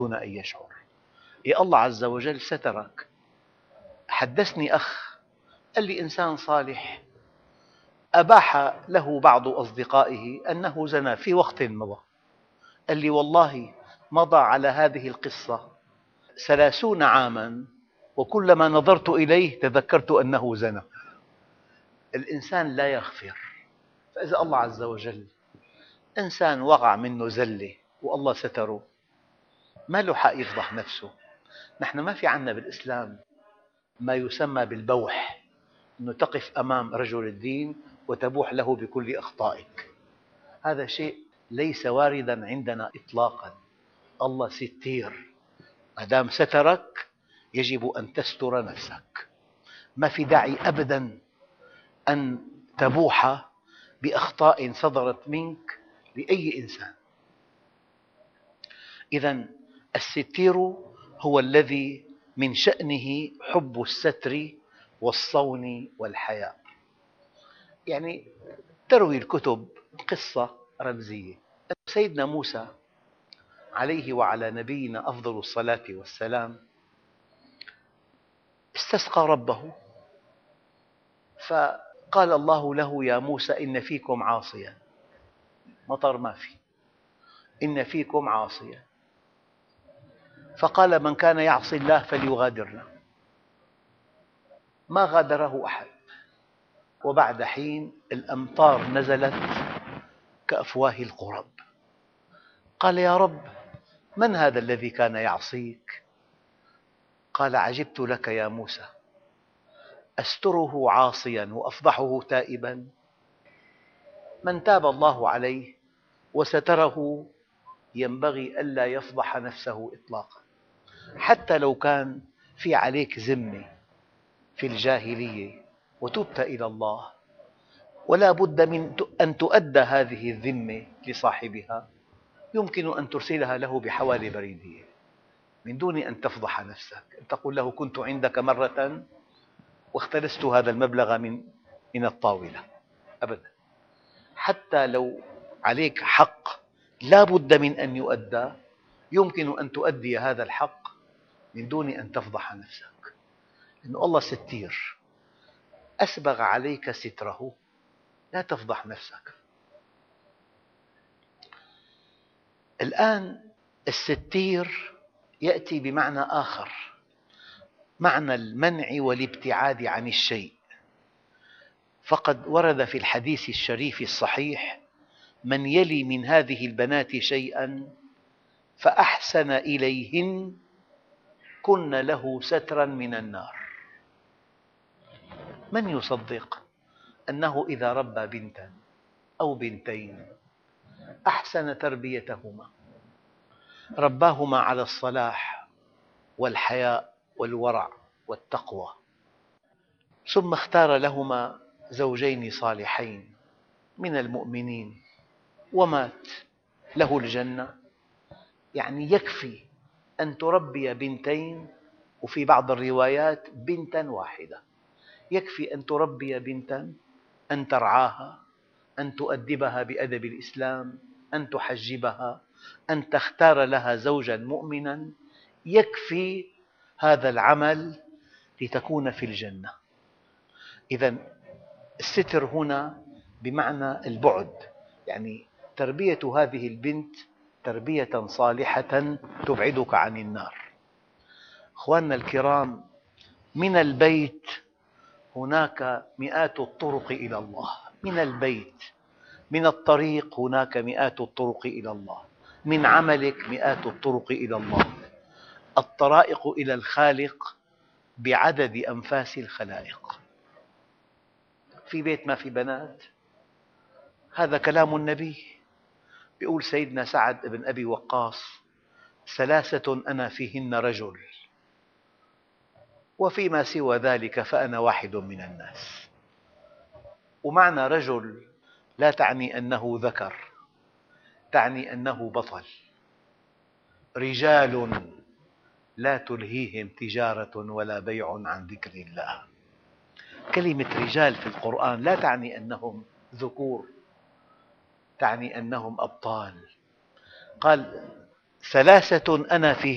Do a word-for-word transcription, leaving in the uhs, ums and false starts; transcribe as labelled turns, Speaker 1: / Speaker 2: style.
Speaker 1: دون أن يشعر. يا الله عز وجل سترك. حدثني أخ قال لي إنسان صالح أباح له بعض أصدقائه أنه زنى في وقت مضى. قال لي والله مضى على هذه القصة ثلاثون عاما وكلما نظرت إليه تذكرت أنه زنى. الإنسان لا يغفر. فإذا الله عز وجل إنسان وقع منه زلة والله ستره ما له حق يفضح نفسه. نحن ما في عنا بالإسلام ما يسمى بالبوح، أنه تقف أمام رجل الدين وتبوح له بكل أخطائك. هذا شيء ليس وارداً عندنا إطلاقاً. الله ستير، ما دام سترك يجب أن تستر نفسك. ما في داعي أبداً أن تبوح بأخطاء صدرت منك لأي إنسان. إذن الستير هو الذي من شأنه حب الستر والصون والحياء. يعني تروي الكتب قصة رمزية. سيدنا موسى عليه وعلى نبينا أفضل الصلاة والسلام استسقى ربه، فقال الله له يا موسى إن فيكم عاصيا، مطر ما في، إن فيكم عاصيا. فقال من كان يعصي الله فليغادرنا. ما غادره أحد. وبعد حين الأمطار نزلت كأفواه القرب. قال يا رب من هذا الذي كان يعصيك؟ قال عجبت لك يا موسى، أستره عاصيا وأفضحه تائبا؟ من تاب الله عليه وستره ينبغي ألا يفضح نفسه إطلاقا، حتى لو كان في عليك ذمة في الجاهلية وتبت إلى الله ولا بد من أن تؤدى هذه الذمة لصاحبها، يمكن أن ترسلها له بحوالي بريدية من دون أن تفضح نفسك. أن تقول له كنت عندك مرة واختلست هذا المبلغ من من الطاولة، أبدا. حتى لو عليك حق لا بد من أن يؤدى، يمكن أن تؤدي هذا الحق من دون أن تفضح نفسك، لأن الله ستير أسبغ عليك ستره، لا تفضح نفسك. الآن الستير يأتي بمعنى آخر، معنى المنع والابتعاد عن الشيء. فقد ورد في الحديث الشريف الصحيح من يلي من هذه البنات شيئاً فأحسن إليهن كن له ستراً من النار. من يصدق أنه إذا ربى بنتاً أو بنتين أحسن تربيتهما، رباهما على الصلاح والحياء والورع والتقوى، ثم اختار لهما زوجين صالحين من المؤمنين ومات له الجنة، يعني يكفي أن تربي بنتين، وفي بعض الروايات بنتا واحدة. يكفي أن تربي بنتا، أن ترعاها، أن تؤدبها بأدب الإسلام، أن تحجبها، أن تختار لها زوجا مؤمنا. يكفي هذا العمل لتكون في الجنة. إذن الستر هنا بمعنى البعد، يعني تربية هذه البنت تربية صالحة تبعدك عن النار. أخواننا الكرام، من البيت هناك مئات الطرق إلى الله. من البيت، من الطريق هناك مئات الطرق إلى الله. من عملك مئات الطرق إلى الله. الطرائق إلى الخالق بعدد أنفاس الخلائق. في بيت ما في بنات، هذا كلام النبي. يقول سيدنا سعد بن أبي وقاص ثلاثة أنا فيهن رجل وفيما سوى ذلك فأنا واحد من الناس. ومعنى رجل لا تعني أنه ذكر، تعني أنه بطل. رجال لا تلهيهم تجارة ولا بيع عن ذكر الله. كلمة رجال في القرآن لا تعني أنهم ذكور، تعني أنهم أبطال. قال ثلاثة أنا فيهن